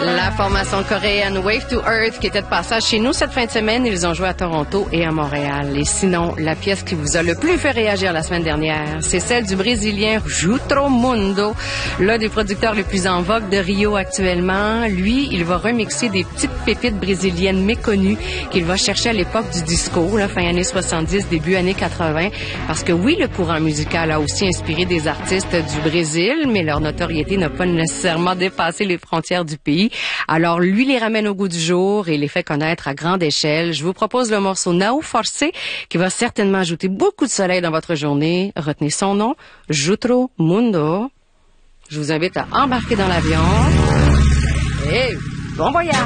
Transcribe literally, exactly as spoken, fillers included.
La formation coréenne Wave to Earth qui était de passage chez nous cette fin de semaine, ils ont joué à Toronto et à Montréal. Et sinon, la pièce qui vous a le plus fait réagir la semaine dernière, c'est celle du Brésilien Jutro Mundo, l'un des producteurs les plus en vogue de Rio actuellement. Lui, il va remixer des petites pépites brésiliennes méconnues qu'il va chercher à l'époque du disco, là, fin années soixante-dix, début années quatre-vingts. Parce que oui, le courant musical a aussi inspiré des artistes du Brésil, mais leur notoriété n'a pas nécessairement dépassé les frontières du pays. Alors, lui les ramène au goût du jour et les fait connaître à grande échelle. Je vous propose le morceau Nao Forcé qui va certainement ajouter beaucoup de soleil dans votre journée. Retenez son nom, Jutro Mundo. Je vous invite à embarquer dans l'avion et bon voyage!